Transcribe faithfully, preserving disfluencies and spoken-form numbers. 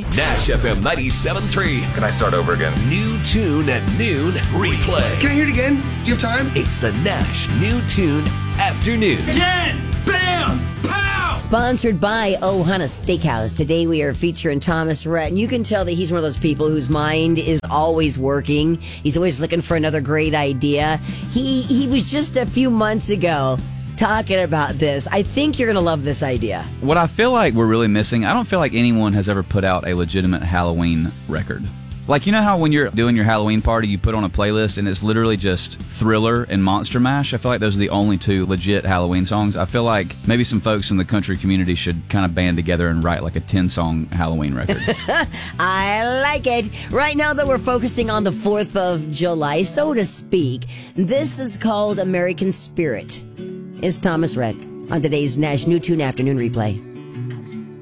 Nash F M ninety-seven point three. Can I start over again? New tune at noon replay. Can I hear it again? Do you have time? It's the Nash New Tune Afternoon. Again! Bam! Pow! Sponsored by Ohana Steakhouse. Today we are featuring Thomas Rhett. And you can tell that he's one of those people whose mind is always working. He's always looking for another great idea. He he was just a few months ago talking about this. I think you're going to love this idea. What I feel like we're really missing, I don't feel like anyone has ever put out a legitimate Halloween record. Like, you know how when you're doing your Halloween party, you put on a playlist and it's literally just Thriller and Monster Mash? I feel like those are the only two legit Halloween songs. I feel like maybe some folks in the country community should kind of band together and write like a ten-song Halloween record. I like it. Right now, though, we're focusing on the fourth of July, so to speak. This is called American Spirit. It's Thomas Rhett on today's Nash New Tune Afternoon Replay.